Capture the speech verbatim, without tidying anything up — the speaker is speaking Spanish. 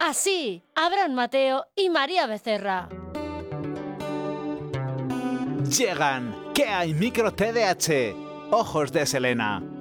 Así, Abraham Mateo y María Becerra. Llegan. ¿Qué hay? Micro T D A H. Ojos de Selena.